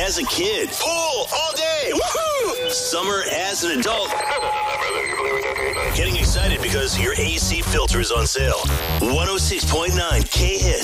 as a kid. Pool all day. Woohoo! Summer as an adult. Getting excited because your AC filter is on sale. 106.9 K-Hits.